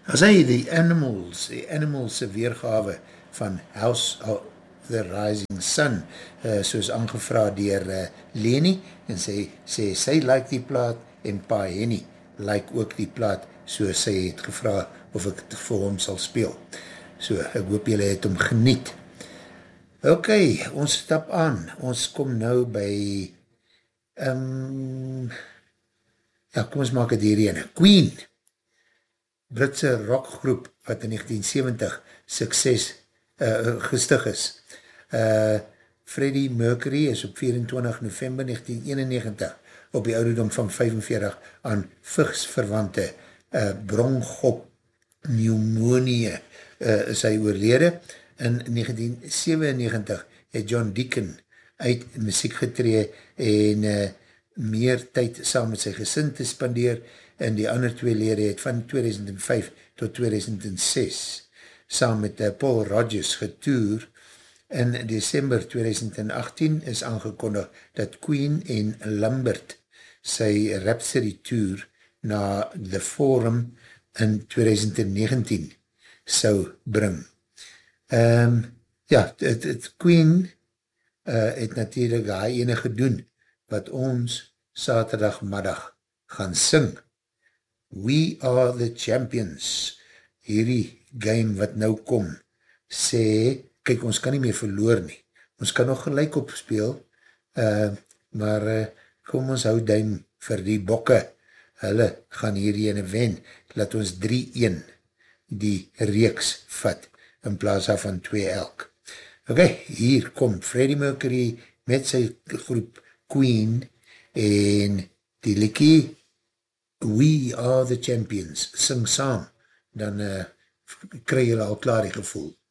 As hy die Animals se weergawe van House of the Rising Sun, soos aangevra dier Leni, en sy like die plaat, en Pa Henny like ook die plaat, so sy het gevra of ek het vir hom sal speel. So, ek hoop julle het hom geniet. Ok, ons stap aan, ons kom nou by, kom ons maak het hierheen, Queen, Britse rockgroep wat in 1970 sukses gestig is. Freddie Mercury is op 24 November 1991 op die ouderdom van 45 aan vigsverwante bronchop pneumonie is hy oorlede. In 1997 het John Deacon uit muziek getree en meer tyd saam met sy gesin te spandeer en die ander twee lede het van 2005 tot 2006 saam met Paul Rodgers getoer. In December 2018 is aangekondig dat Queen en Lambert sy Rhapsody Tour na The Forum in 2019 sou bring. Queen het natuurlijk hy enige doen wat ons saterdagmiddag gaan sing. We are the champions. Hierdie game wat nou kom, sê, kyk, ons kan nie meer verloor nie. Ons kan nog gelijk opspeel, maar kom ons hou duim vir die bokke. Hulle gaan hierdie ene wen. Laat ons 3-1 die reeks vat, in plaas van 2 elk. Ok, hier kom Freddie Mercury met sy groep Queen en die liekie We are the champions. Sing saam, dan kry julle al klaar die gevoel.